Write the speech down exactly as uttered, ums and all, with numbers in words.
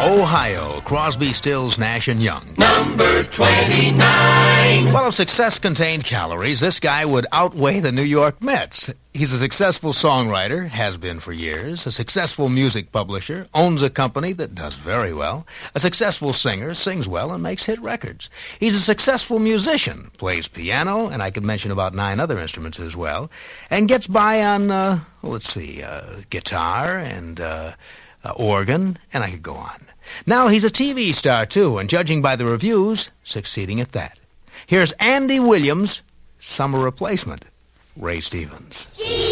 Ohio, Crosby, Stills, Nash and Young. Number twenty-nine. Well, if success contained calories, this guy would outweigh the New York Mets. He's a successful songwriter, has been for years, a successful music publisher, owns a company that does very well, a successful singer, sings well, and makes hit records. He's a successful musician, plays piano, and I could mention about nine other instruments as well, and gets by on, uh, well, let's see, uh, guitar and uh, uh, organ, and I could go on. Now he's a T V star, too, and judging by the reviews, succeeding at that. Here's Andy Williams' Summer Replacement, Ray Stevens.